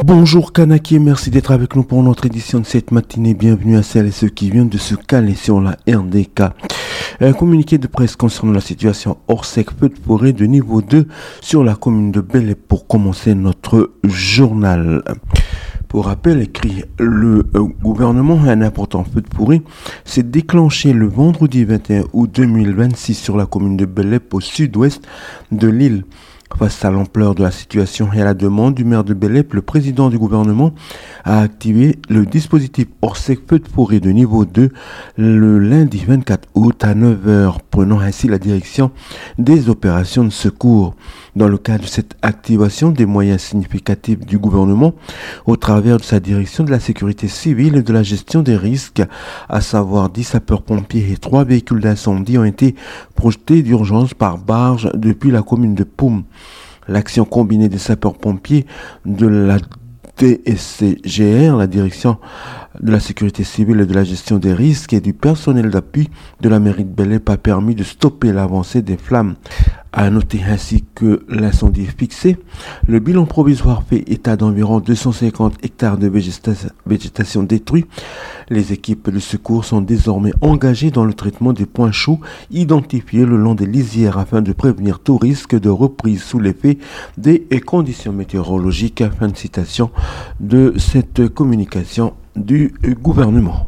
Bonjour Kanaki, merci d'être avec nous pour notre édition de cette matinée. Bienvenue à celles et ceux qui viennent de se caler sur la RDK. Un communiqué de presse concernant la situation hors sec, feu de forêt de niveau 2 sur la commune de Bel-Air pour commencer notre journal. Pour rappel, écrit le gouvernement, un important feu de forêt s'est déclenché le vendredi 21 août 2026 sur la commune de Bel-Air au sud-ouest de l'île. Face à l'ampleur de la situation et à la demande du maire de Bel-Air, le président du gouvernement a activé le dispositif hors sec feu de forêt de niveau 2 le lundi 24 août à 9h, prenant ainsi la direction des opérations de secours. Dans le cadre de cette activation, des moyens significatifs du gouvernement au travers de sa direction de la sécurité civile et de la gestion des risques, à savoir 10 sapeurs-pompiers et 3 véhicules d'incendie ont été projetés d'urgence par barge depuis la commune de Poum. L'action combinée des sapeurs-pompiers de la DSCGR, la direction de la sécurité civile et de la gestion des risques, et du personnel d'appui de la mairie de Bel-Air a permis de stopper l'avancée des flammes. À noter ainsi que l'incendie est fixé. Le bilan provisoire fait état d'environ 250 hectares de végétation détruits. Les équipes de secours sont désormais engagées dans le traitement des points chauds identifiés le long des lisières afin de prévenir tout risque de reprise sous l'effet des conditions météorologiques. Fin de citation de cette communication du gouvernement.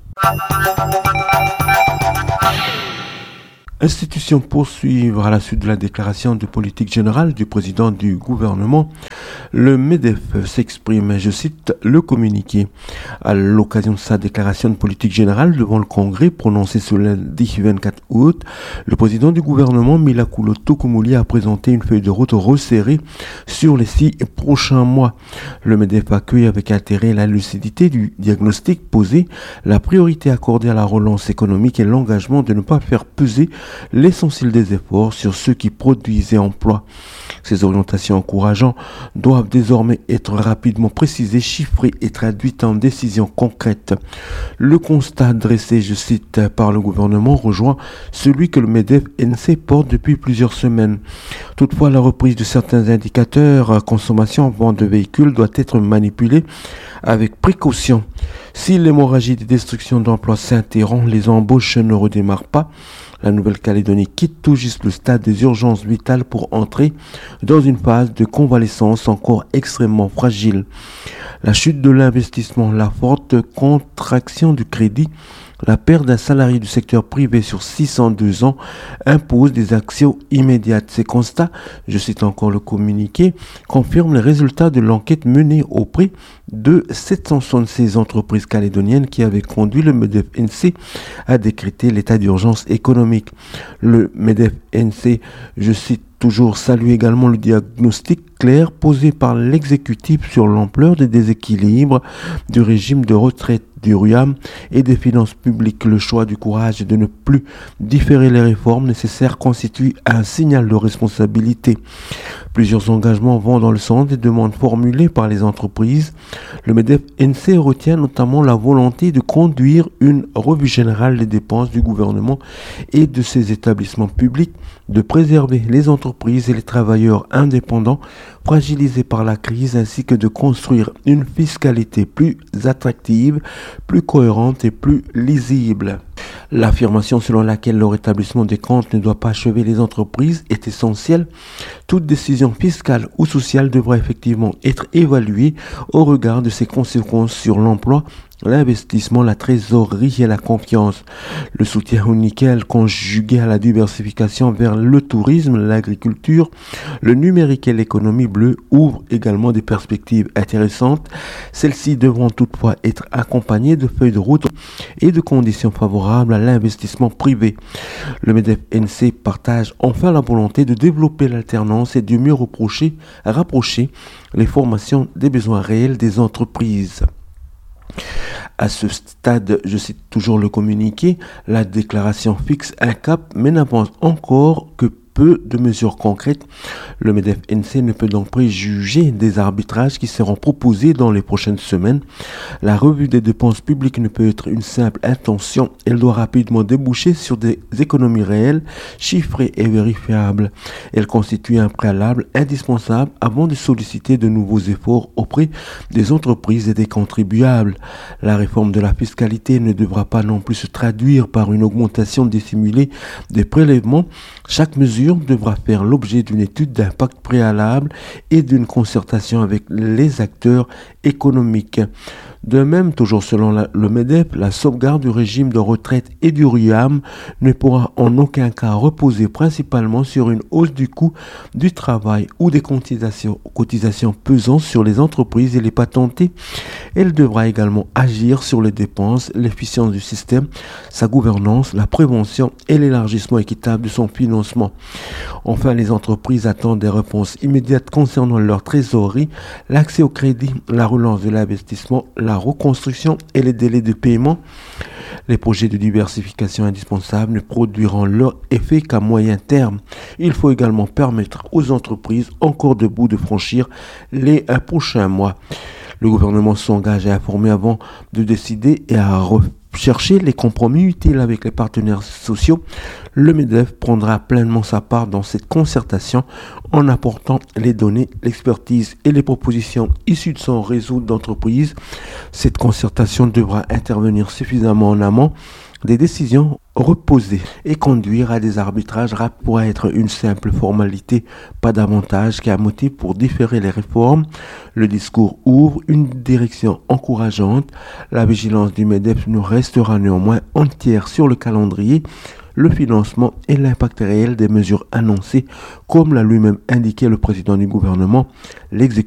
Institution poursuivre à la suite de la déclaration de politique générale du président du gouvernement. Le MEDEF s'exprime, je cite le communiqué. À l'occasion de sa déclaration de politique générale devant le Congrès prononcée ce lundi 24 août, le président du gouvernement, Milakulo Tokomouli, a présenté une feuille de route resserrée sur les 6 prochains mois. Le MEDEF accueille avec intérêt la lucidité du diagnostic posé, la priorité accordée à la relance économique et l'engagement de ne pas faire peser l'essentiel des efforts sur ceux qui produisent et emploient. Ces orientations encourageantes doivent désormais être rapidement précisées, chiffrées et traduites en décisions concrètes. Le constat dressé, je cite, par le gouvernement rejoint celui que le MEDEF-NC porte depuis plusieurs semaines. Toutefois, la reprise de certains indicateurs, consommation, vente de véhicules, doit être manipulée avec précaution. Si l'hémorragie des destructions d'emplois s'interrompt, les embauches ne redémarrent pas. La Nouvelle-Calédonie quitte tout juste le stade des urgences vitales pour entrer dans une phase de convalescence encore extrêmement fragile. La chute de l'investissement, la forte contraction du crédit, la perte d'un salarié du secteur privé sur 602 ans impose des actions immédiates. Ces constats, je cite encore le communiqué, confirment les résultats de l'enquête menée auprès de 776 entreprises calédoniennes qui avaient conduit le MEDEF-NC à décréter l'état d'urgence économique. Le MEDEF-NC, je cite toujours, salue également le diagnostic clair posé par l'exécutif sur l'ampleur des déséquilibres du régime de retraite du RUAM et des finances publiques. Le choix du courage de ne plus différer les réformes nécessaires constitue un signal de responsabilité. Plusieurs engagements vont dans le sens des demandes formulées par les entreprises. Le MEDEF-NC retient notamment la volonté de conduire une revue générale des dépenses du gouvernement et de ses établissements publics, de préserver les entreprises et les travailleurs indépendants fragilisés par la crise, ainsi que de construire une fiscalité plus attractive, plus cohérente et plus lisible. L'affirmation selon laquelle le rétablissement des comptes ne doit pas achever les entreprises est essentielle. Toute décision fiscale ou sociale devra effectivement être évaluée au regard de ses conséquences sur l'emploi, l'investissement, la trésorerie et la confiance. Le soutien au nickel conjugué à la diversification vers le tourisme, l'agriculture, le numérique et l'économie bleue ouvrent également des perspectives intéressantes. Celles-ci devront toutefois être accompagnées de feuilles de route et de conditions favorables à l'investissement privé. Le MEDEF-NC partage enfin la volonté de développer l'alternance et de mieux rapprocher les formations des besoins réels des entreprises. À ce stade, je cite toujours le communiqué, la déclaration fixe un cap mais n'avance encore que peu de mesures concrètes. Le MEDEF-NC ne peut donc préjuger des arbitrages qui seront proposés dans les prochaines semaines. La revue des dépenses publiques ne peut être une simple intention. Elle doit rapidement déboucher sur des économies réelles, chiffrées et vérifiables. Elle constitue un préalable indispensable avant de solliciter de nouveaux efforts auprès des entreprises et des contribuables. La réforme de la fiscalité ne devra pas non plus se traduire par une augmentation dissimulée des prélèvements. Chaque mesure devra faire l'objet d'une étude d'impact préalable et d'une concertation avec les acteurs économiques. De même, toujours selon le MEDEF, la sauvegarde du régime de retraite et du RIAM ne pourra en aucun cas reposer principalement sur une hausse du coût du travail ou des cotisations pesant sur les entreprises et les patentés. Elle devra également agir sur les dépenses, l'efficience du système, sa gouvernance, la prévention et l'élargissement équitable de son financement. Enfin, les entreprises attendent des réponses immédiates concernant leur trésorerie, l'accès au crédit, la relance de l'investissement, la reconstruction et les délais de paiement. Les projets de diversification indispensables ne produiront leur effet qu'à moyen terme. Il faut également permettre aux entreprises encore debout de franchir les prochains mois. Le gouvernement s'engage à informer avant de décider et à chercher les compromis utiles avec les partenaires sociaux. Le MEDEF prendra pleinement sa part dans cette concertation en apportant les données, l'expertise et les propositions issues de son réseau d'entreprises. Cette concertation devra intervenir suffisamment en amont des décisions reposées et conduire à des arbitrages pourra être une simple formalité, pas davantage qu'un motif pour différer les réformes. Le discours ouvre une direction encourageante. La vigilance du MEDEF nous restera néanmoins entière sur le calendrier, le financement et l'impact réel des mesures annoncées, comme l'a lui-même indiqué le président du gouvernement. L'exécutif